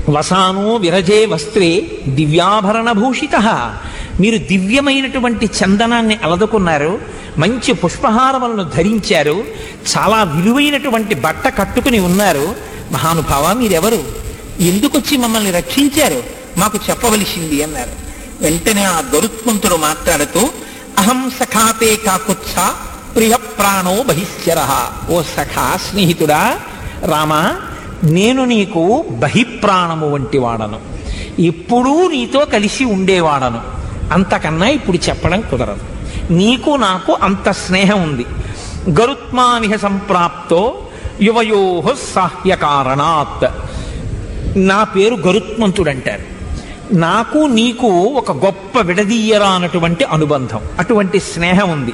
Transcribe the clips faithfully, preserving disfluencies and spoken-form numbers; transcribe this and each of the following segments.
వసానో విరజే వస్త్రే దివ్యాభరణ భూషిత. మీరు దివ్యమైనటువంటి చందనాన్ని అలదుకున్నారు, మంచి పుష్పహారములను ధరించారు, చాలా విలువైనటువంటి బట్ట కట్టుకుని ఉన్నారు. మహానుభావ, మీరెవరు? ఎందుకొచ్చి మమ్మల్ని రక్షించారు? మాకు చెప్పవలసింది అన్నారు. వెంటనే ఆ గరుత్మంతుడు మాట్లాడుతూ, అహం సఖాతే కాకుత్స ప్రియ ప్రాణో బహిశ్చర. ఓ సఖా, స్నేహితుడా రామా, నేను నీకు బహిప్రాణము వంటి వాడను, ఎప్పుడూ నీతో కలిసి ఉండేవాడను. అంతకన్నా ఇప్పుడు చెప్పడం కుదరదు. నీకు నాకు అంత స్నేహం ఉంది. గరుత్మానిహ సంప్రాప్తో యువయో సాహ్యకారణాత్. నా పేరు గరుత్మంతుడు అంటారు. నాకు నీకు ఒక గొప్ప విడదీయరా అన్నటువంటి అనుబంధం, అటువంటి స్నేహం ఉంది.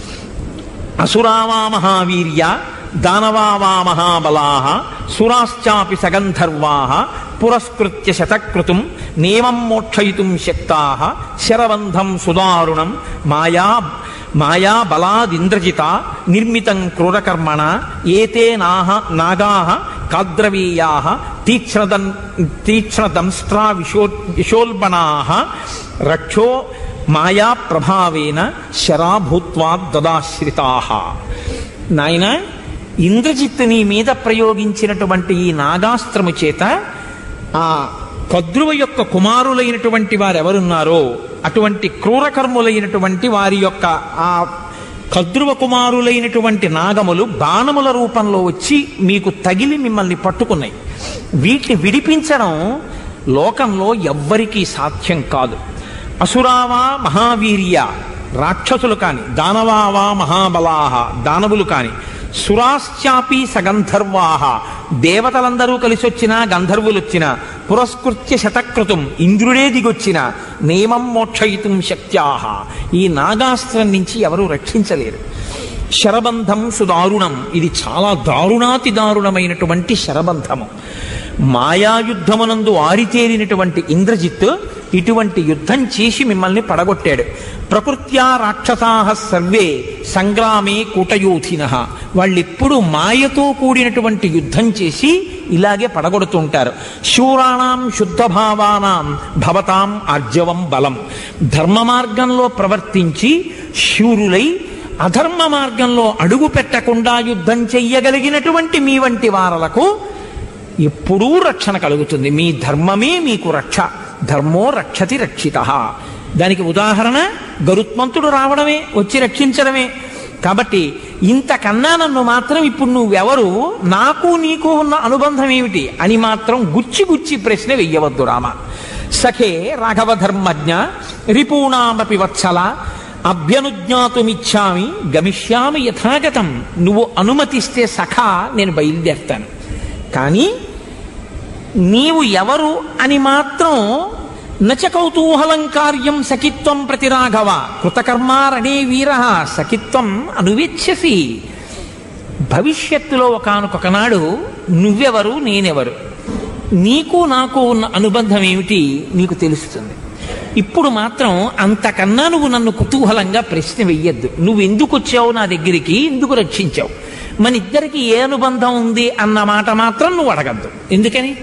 అసురావా మహావీర్య దానవావా మహాబలాః సురాశ్చాపి సగంధర్వాః పురస్కృత్య శతక్రతుం నేమం మోక్షయితుం శక్తాః శరబంధం సుదారుణం మాయా మాయా బలాదింద్రజిత నిర్మితం క్రూరకర్మణ ఏతే నాహ నాగాః కాద్రవీయాః తీక్ష్ణదం తీక్ష్ణదంస్ట్రా విశో విశోల్బణాః రక్షో మాయా ప్రభావేన శరాభూత్వా దదాశ్రితాః. నాయన, ఇంద్రజిత్తు నీ మీద ప్రయోగించినటువంటి ఈ నాగాస్త్రము చేత ఆ కద్రువ యొక్క కుమారులైనటువంటి వారెవరున్నారో అటువంటి క్రూరకర్ములైనటువంటి వారి యొక్క ఆ కద్రువ కుమారులైనటువంటి నాగములు బాణముల రూపంలో వచ్చి మీకు తగిలి మిమ్మల్ని పట్టుకున్నాయి. వీటిని విడిపించడం లోకంలో ఎవ్వరికీ సాధ్యం కాదు. అసురావా మహావీర్య రాక్షసులు కాని, దానవావా మహాబలాహ దానవులు కాని, సురాశ్చాపి సగంధర్వాహ దేవతలందరూ కలిసి వచ్చినా గంధర్వులు వచ్చినా, పురస్కృత్య శతక్రతుం ఇంద్రుడే దిగొచ్చిన, నేమం మోక్షయితుం శక్త్యాహ ఈ నాగాస్త్రం నుంచి ఎవరూ రక్షించలేరు. శరబంధం సుదారుణం, ఇది చాలా దారుణాతి దారుణమైనటువంటి శరబంధము. మాయాయుద్ధమునందు ఆరితేరినటువంటి ఇంద్రజిత్ ఇటువంటి యుద్ధం చేసి మిమ్మల్ని పడగొట్టాడు. ప్రకృత్యా రాక్షసాః సర్వే సంగ్రామే కూటయోధినః. వాళ్ళెప్పుడు మాయతో కూడినటువంటి యుద్ధం చేసి ఇలాగే పడగొడుతుంటారు. శూరాణం శుద్ధభావానాం భవతాం ఆర్జవం బలం. ధర్మ మార్గంలో ప్రవర్తించి శూరులై అధర్మ మార్గంలో అడుగు పెట్టకుండా యుద్ధం చెయ్యగలిగినటువంటి మీ వంటి వారలకు ఎప్పుడూ రక్షణ కలుగుతుంది. మీ ధర్మమే మీకు రక్ష. ధర్మో రక్షతి రక్షితః. దానికి ఉదాహరణ గరుత్మంతుడు రావడమే, వచ్చి రక్షించడమే. కాబట్టి ఇంతకన్నా నన్ను మాత్రం ఇప్పుడు నువ్వెవరు, నాకు నీకు ఉన్న అనుబంధం ఏమిటి అని మాత్రం గుచ్చి గుచ్చి ప్రశ్న వెయ్యవద్దు రామ. సఖే రాఘవ ధర్మజ్ఞ రిపూణామపి వత్సల అభ్యనుజ్ఞాతుమిచ్చామి గమిష్యామి యథాగతం. నువ్వు అనుమతిస్తే సఖా నేను బయలుదేరుతాను, కానీ నీవు ఎవరు అని మాత్రం నచ కౌతూహలం కార్యం సఖిత్వం ప్రతి రాఘవ కృతకర్మారణే వీర సఖిత్వం అనువేచ్ఛసి. భవిష్యత్తులో ఒకానొకనాడు నువ్వెవరు నేనెవరు, నీకు నాకు ఉన్న అనుబంధం ఏమిటి నీకు తెలుస్తుంది. ఇప్పుడు మాత్రం అంతకన్నా నువ్వు నన్ను కుతూహలంగా ప్రశ్న వెయ్యొద్దు. నువ్వు ఎందుకు వచ్చావు నా దగ్గరికి, ఎందుకు రక్షించావు, మన ఇద్దరికి ఏ అనుబంధం ఉంది అన్న మాట మాత్రం నువ్వు అడగద్దు. ఎందుకని?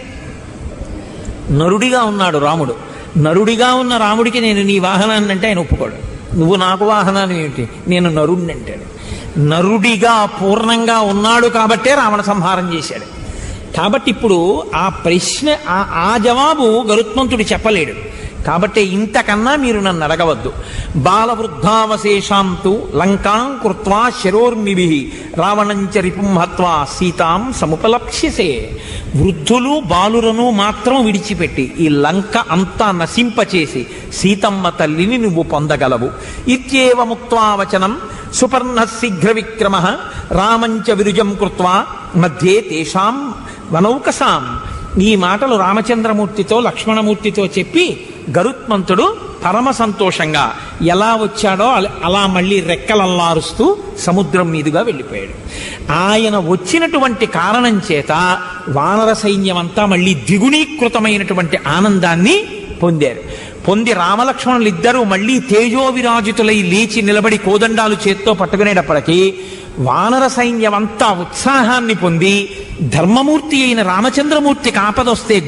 నరుడిగా ఉన్నాడు రాముడు. నరుడిగా ఉన్న రాముడికి నేను నీ వాహనాన్ని అంటే ఆయన ఒప్పుకోడు. నువ్వు నాకు వాహనాన్ని ఏమిటి, నేను నరుడిని అంటాడు. నరుడిగా పూర్ణంగా ఉన్నాడు కాబట్టే రావణ సంహారం చేశాడు. కాబట్టి ఇప్పుడు ఆ ప్రశ్న ఆ జవాబు గరుత్మంతుడు చెప్పలేడు. కాబట్టి ఇంతకన్నా మీరు నన్ను అడగవద్దు. బాలవృద్ధావశేషాంతు లంకాం కృత్వా శరోర్మిభిః రావణంచ రిపుం హత్వా సీతాం సముపలక్ష్యసే. వృద్ధులు బాలురను మాత్రం విడిచిపెట్టి ఈ లంక అంతా నశింపచేసి సీతమ్మ తల్లిని నువ్వు పొందగలవు. ఇత్యేవ ముక్త్వా వచనం సుపర్ణ శీఘ్ర విక్రమ రామంచ విరుజం కృత్వా మధ్యే తేషాం వనౌకసాం. ఈ మాటలు రామచంద్రమూర్తితో లక్ష్మణమూర్తితో చెప్పి గరుత్మంతుడు పరమ సంతోషంగా ఎలా వచ్చాడో అలా మళ్ళీ రెక్కలల్లారుస్తూ సముద్రం మీదుగా వెళ్ళిపోయాడు. ఆయన వచ్చినటువంటి కారణం చేత వానర సైన్యం అంతా మళ్ళీ ద్విగుణీకృతమైనటువంటి ఆనందాన్ని పొందారు. పొంది రామలక్ష్మణులు ఇద్దరూ మళ్ళీ తేజోవిరాజితులై లేచి నిలబడి కోదండాలు చేత్తో పట్టుకునేటప్పటికీ వానర సైన్యం అంతా ఉత్సాహాన్ని పొంది ధర్మమూర్తి అయిన రామచంద్రమూర్తికి ఆపదొస్తే